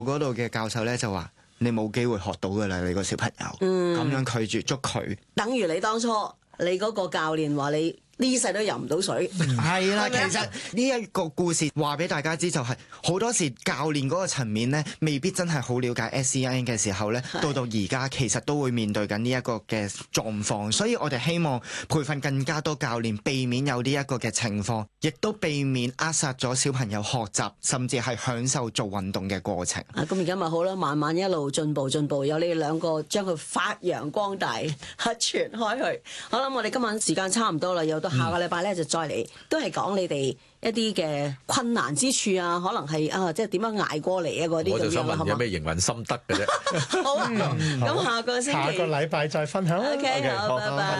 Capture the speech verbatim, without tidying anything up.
嗰度嘅教授咧就話：你冇機會學到㗎啦，你個小朋友咁、嗯、樣拒絕咗佢。 等於你當初你嗰個教練話你呢世都游唔到水。 係啦，其實呢一個故事話俾大家知就係、是、好多時教練嗰個層面咧，未必真係好了解 S E N 嘅時候咧，到到而家其實都會面對緊呢一個嘅狀況，所以我哋希望培訓更加多教練，避免有呢一個嘅情況，亦都避免扼殺咗小朋友學習甚至係享受做運動嘅過程。 啊，咁而家咪好啦，慢慢一路進步進步，有你哋兩個將佢發揚光大，傳開去。好啦，我哋今晚時間差唔多啦，又到下個禮拜咧就再嚟，都係講你哋一啲嘅困難之處啊，可能係啊，即係點樣捱過嚟啊嗰啲咁樣。 我就想問有咩營運心得嘅啫。 好啊，咁下個星期下個禮拜再分享。 OK，好，拜拜。